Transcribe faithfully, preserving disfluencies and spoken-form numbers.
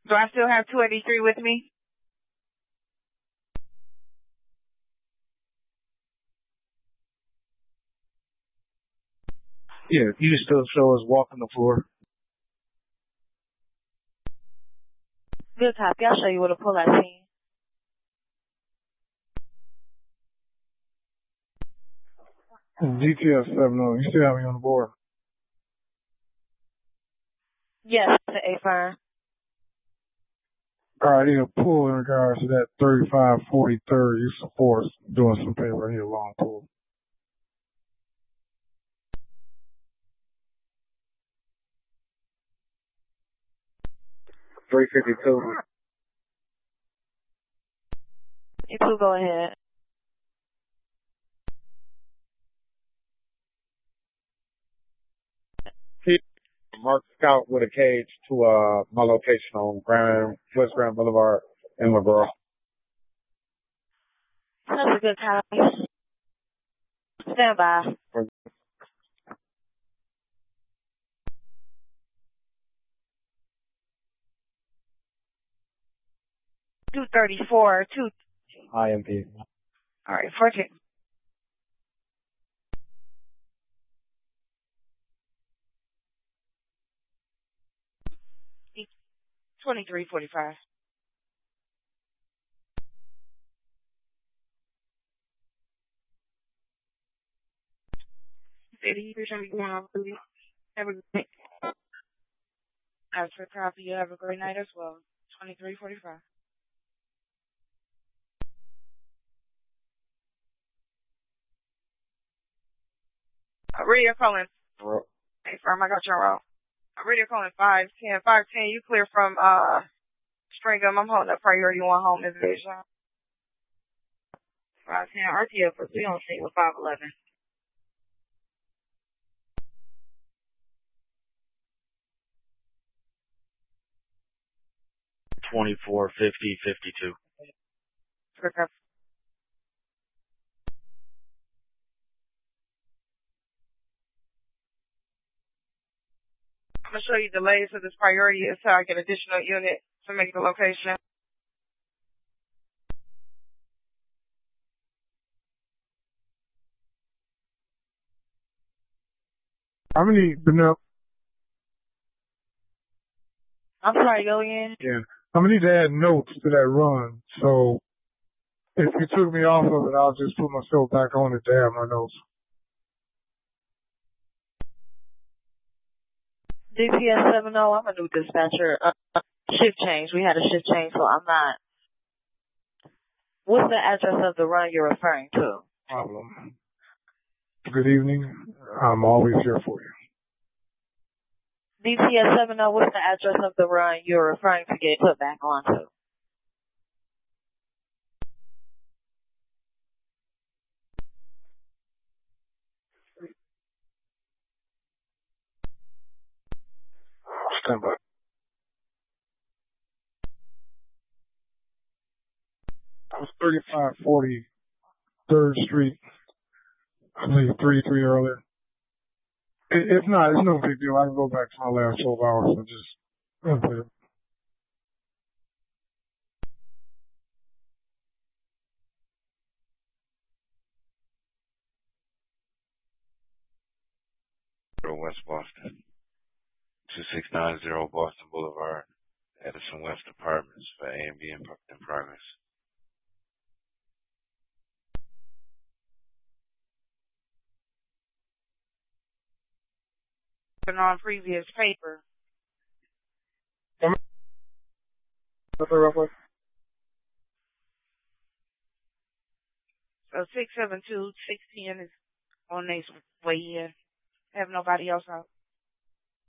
Do I still have two eighty-three with me? Yeah, you still show us walking the floor. Good copy. I'll show you what a pull I seen. G T S seven oh, you still have me on the board? Yes, the A firm. All right, I need a pull in regards to that thirty-five forty-third. You support doing some paper. I need a long pull. three fifty-two. You two go ahead. Mark Scout with a cage to uh my location on Grand West Grand Boulevard in McGraw. That's a good copy. Stand by. two thirty-four, two. I M P. All right, fourteen. twenty-three forty-five. Have a great As for copy, you have a great night as well. twenty-three forty-five. Uh, radio calling. Hey, firm, I got your roll. Uh, radio calling five ten. five ten, you clear from uh Stringham. I'm holding up priority one home invasion. five ten, R T O for three on scene with five eleven. twenty-four fifty fifty-two. Okay. I'm going to show you delays of this priority until I get additional unit to make the location. How many, Benel? I'm sorry, go again? Yeah. I'm going to need to add notes to that run. So if you took me off of it, I'll just put myself back on it to add my notes. D P S seven oh, I'm a new dispatcher. Uh, shift change. We had a shift change, so I'm not. What's the address of the run you're referring to? Problem. Good evening. I'm always here for you. D P S seven oh, what's the address of the run you're referring to get put back onto? Stand by. I was thirty-five forty third Street. I believe three three earlier. It, it's not. It's no big deal. I can go back to my last twelve hours and just. Okay. West Boston. two six nine zero Boston Boulevard. Edison West Apartments for A and B in, in progress. Been on previous paper. So six seven two, six ten is on its way in. Have nobody else out.